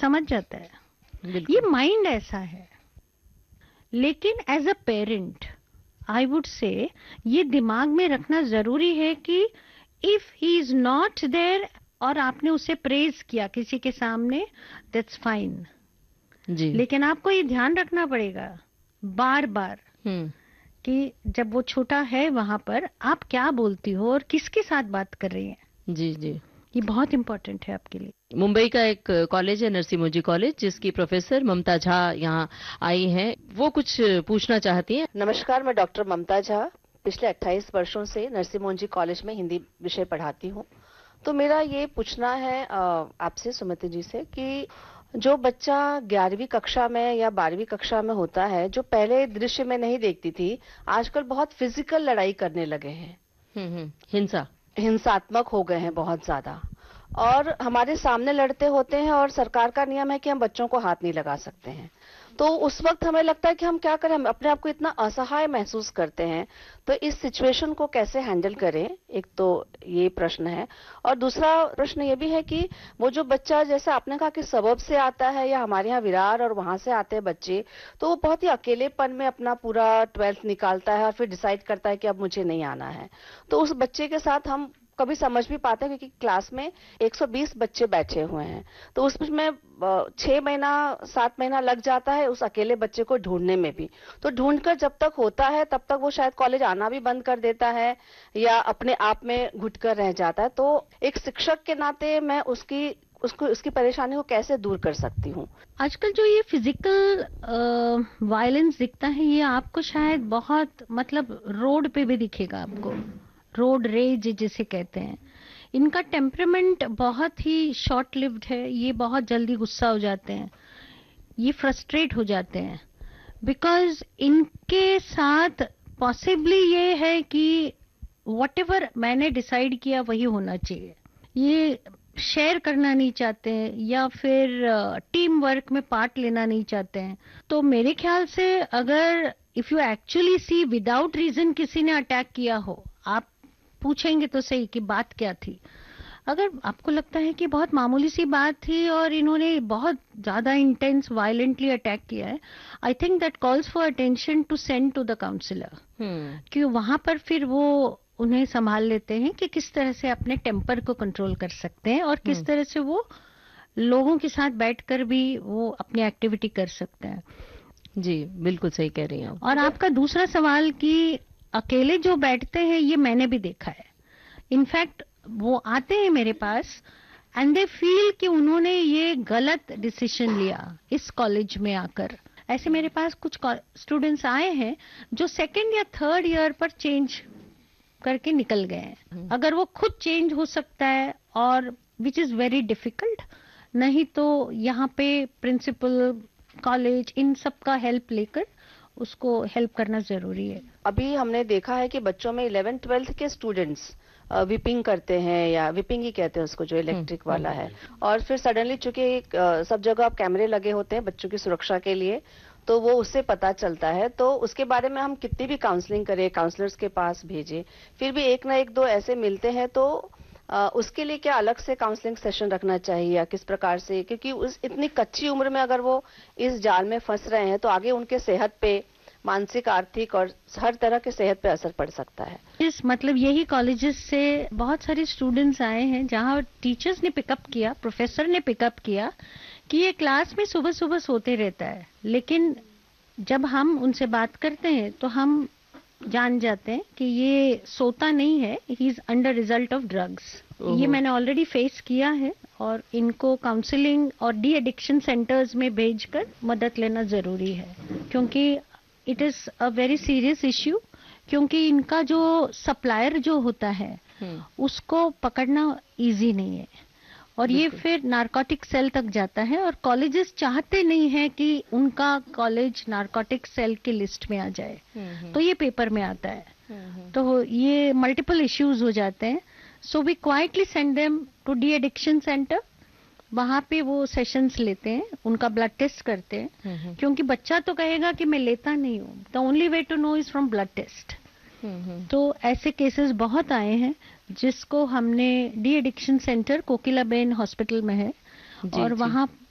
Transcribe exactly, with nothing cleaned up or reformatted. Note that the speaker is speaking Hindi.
समझ जाता है, ये माइंड ऐसा है। लेकिन as a parent I would say ये दिमाग में रखना जरूरी है कि if he is not there और आपने उसे प्रेज किया किसी के सामने, दैट्स फाइन जी, लेकिन आपको ये ध्यान रखना पड़ेगा बार बार कि जब वो छोटा है वहां पर आप क्या बोलती हो और किसके साथ बात कर रही हैं। जी जी, ये बहुत इम्पोर्टेंट है आपके लिए। मुंबई का एक कॉलेज है नरसिम्हा कॉलेज, जिसकी प्रोफेसर ममता झा यहाँ आई हैं, वो कुछ पूछना चाहती हैं। नमस्कार, मैं डॉक्टर ममता झा पिछले अट्ठाईस वर्षों से नरसिम्हा कॉलेज में हिंदी विषय पढ़ाती हूँ। तो मेरा ये पूछना है आपसे सुमति जी से कि जो बच्चा ग्यारहवीं कक्षा में या बारहवीं कक्षा में होता है, जो पहले दृश्य में नहीं देखती थी, आजकल बहुत फिजिकल लड़ाई करने लगे हैं, हम्म हिंसा हिंसात्मक हो गए हैं बहुत ज्यादा, और हमारे सामने लड़ते होते हैं और सरकार का नियम है कि हम बच्चों को हाथ नहीं लगा सकते हैं। तो उस वक्त हमें लगता है कि हम क्या करें, हम अपने आप को इतना असहाय महसूस करते हैं। तो इस सिचुएशन को कैसे हैंडल करें, एक तो ये प्रश्न है। और दूसरा प्रश्न ये भी है कि वो जो बच्चा, जैसे आपने कहा कि सबब से आता है या हमारे यहाँ विरार और वहां से आते हैं बच्चे, तो वो बहुत ही अकेलेपन में अपना पूरा ट्वेल्थ निकालता है और फिर डिसाइड करता है कि अब मुझे नहीं आना है। तो उस बच्चे के साथ हम कभी समझ भी पाते हैं, क्योंकि क्लास में एक सौ बीस बच्चे बैठे हुए हैं, तो उसमें छह महीना सात महीना लग जाता है उस अकेले बच्चे को ढूंढने में भी। तो ढूंढकर जब तक होता है तब तक वो शायद कॉलेज आना भी बंद कर देता है या अपने आप में घुटकर रह जाता है। तो एक शिक्षक के नाते मैं उसकी उसको उसकी परेशानी को कैसे दूर कर सकती हूँ? आजकल जो ये फिजिकल वायलेंस दिखता है, ये आपको शायद बहुत, मतलब रोड पे भी दिखेगा आपको, रोड रेज जिसे कहते हैं। इनका टेम्परामेंट बहुत ही शॉर्ट लिव्ड है, ये बहुत जल्दी गुस्सा हो जाते हैं, ये फ्रस्ट्रेट हो जाते हैं, बिकॉज इनके साथ पॉसिबली ये है कि व्हाटएवर मैंने डिसाइड किया वही होना चाहिए। ये शेयर करना नहीं चाहते हैं या फिर टीम वर्क में पार्ट लेना नहीं चाहते हैं। तो मेरे ख्याल से अगर if you actually see without reason किसी ने अटैक किया हो, आप पूछेंगे तो सही कि बात क्या थी। अगर आपको लगता है कि बहुत मामूली सी बात थी और इन्होंने बहुत ज्यादा इंटेंस वायलेंटली अटैक किया है, I think that calls for attention to send to the counsellor, कि वहां पर फिर वो उन्हें संभाल लेते हैं कि किस तरह से अपने टेम्पर को कंट्रोल कर सकते हैं और किस तरह से वो लोगों के साथ बैठकर भी वो अपनी एक्टिविटी कर सकते हैं। जी बिल्कुल सही कह रही हैं। और आपका दूसरा सवाल कि अकेले जो बैठते हैं, ये मैंने भी देखा है। इनफैक्ट वो आते हैं मेरे पास एंड दे फील कि उन्होंने ये गलत डिसीजन लिया इस कॉलेज में आकर। ऐसे मेरे पास कुछ स्टूडेंट्स आए हैं जो सेकंड या थर्ड ईयर पर चेंज करके निकल गए हैं। अगर वो खुद चेंज हो सकता है, और विच इज वेरी डिफिकल्ट, नहीं तो यहाँ पे प्रिंसिपल, कॉलेज, इन सब का हेल्प लेकर उसको हेल्प करना जरूरी है। अभी हमने देखा है कि बच्चों में इलेवेंथ ट्वेल्थ के स्टूडेंट्स विपिंग करते हैं, या विपिंग ही कहते हैं उसको, जो इलेक्ट्रिक वाला है, और फिर सडनली चूंकि सब जगह अब कैमरे लगे होते हैं बच्चों की सुरक्षा के लिए, तो वो उससे पता चलता है। तो उसके बारे में हम कितनी भी काउंसलिंग करें, काउंसलर्स के पास भेजें, फिर भी एक ना एक दो ऐसे मिलते हैं। तो आ, उसके लिए क्या अलग से काउंसलिंग सेशन रखना चाहिए या किस प्रकार से, क्योंकि उस इतनी कच्ची उम्र में अगर वो इस जाल में फंस रहे हैं तो आगे उनके सेहत पे, मानसिक, आर्थिक और हर तरह के सेहत पे असर पड़ सकता है। इस मतलब यही कॉलेजेस से बहुत सारे स्टूडेंट्स आए हैं जहां टीचर्स ने पिकअप किया, प्रोफेसर ने पिकअप किया कि ये क्लास में सुबह सुबह सोते रहता है, लेकिन जब हम उनसे बात करते हैं तो हम जान जाते हैं कि ये सोता नहीं है, he is under result of drugs. ये मैंने ऑलरेडी फेस किया है और इनको काउंसलिंग और डी एडिक्शन सेंटर्स में भेजकर मदद लेना जरूरी है, क्योंकि it is a very serious issue. क्योंकि इनका जो सप्लायर जो होता है उसको पकड़ना इजी नहीं है, और ये फिर नारकोटिक सेल तक जाता है, और कॉलेजेस चाहते नहीं है कि उनका कॉलेज नारकोटिक सेल की लिस्ट में आ जाए, तो ये पेपर में आता है। तो ये मल्टीपल इश्यूज हो जाते हैं। So we quietly send them to de addiction centre, वहां पे वो सेशंस लेते हैं, उनका ब्लड टेस्ट करते हैं, क्योंकि बच्चा तो कहेगा कि मैं लेता नहीं हूँ, the only way to know is from blood test. तो ऐसे केसेस बहुत आए हैं जिसको हमने de addiction centre Kokilaben hospital में है, और वहाँ